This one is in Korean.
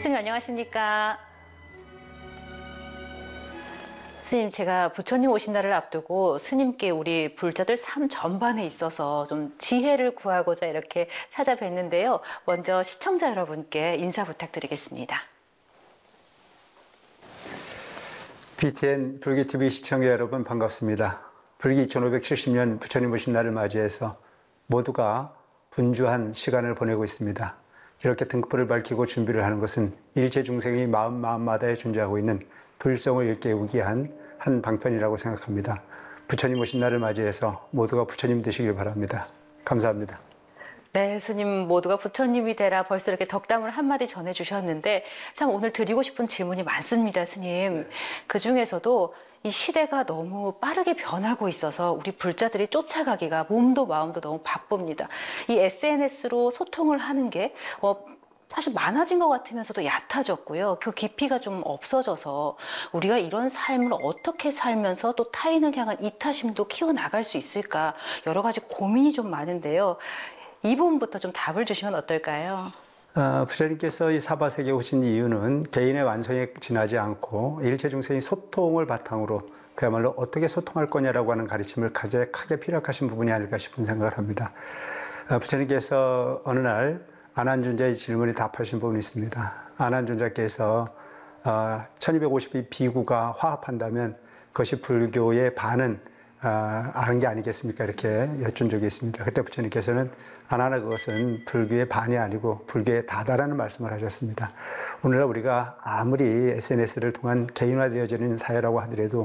스님 안녕하십니까? 스님, 제가 부처님 오신 날을 앞두고 스님께 우리 불자들 삶 전반에 있어서 좀 지혜를 구하고자 이렇게 찾아뵀는데요. 먼저 시청자 여러분께 인사 부탁드리겠습니다. BTN 불교TV 시청자 여러분 반갑습니다. 불기 2570년 부처님 오신 날을 맞이해서 모두가 분주한 시간을 보내고 있습니다. 이렇게 등불을 밝히고 준비를 하는 것은 일체 중생이 마음마다에 존재하고 있는 불성을 일깨우기 위한 한 방편이라고 생각합니다. 부처님 오신 날을 맞이해서 모두가 부처님 되시길 바랍니다. 감사합니다. 네, 스님 모두가 부처님이 되라 벌써 이렇게 덕담을 한마디 전해주셨는데 참 오늘 드리고 싶은 질문이 많습니다, 스님. 그중에서도 이 시대가 너무 빠르게 변하고 있어서 우리 불자들이 쫓아가기가 몸도 마음도 너무 바쁩니다. 이 SNS로 소통을 하는 게 사실 많아진 것 같으면서도 얕아졌고요. 그 깊이가 좀 없어져서 우리가 이런 삶을 어떻게 살면서 또 타인을 향한 이타심도 키워나갈 수 있을까 여러 가지 고민이 좀 많은데요. 이 부분부터 좀 답을 주시면 어떨까요? 부처님께서 이 사바세계에 오신 이유는 개인의 완성에 지나지 않고 일체 중생이 소통을 바탕으로 그야말로 어떻게 소통할 거냐라고 하는 가르침을 가장 크게 피력하신 부분이 아닐까 싶은 생각을 합니다. 부처님께서 어느 날 아난존자의 질문에 답하신 부분이 있습니다. 아난존자께서 1252 비구가 화합한다면 그것이 불교의 반은 아는 게 아니겠습니까? 이렇게 여쭌 적이 있습니다. 그때 부처님께서는 아나나 그것은 불교의 반이 아니고 불교의 다다라는 말씀을 하셨습니다. 오늘날 우리가 아무리 SNS를 통한 개인화되어지는 사회라고 하더라도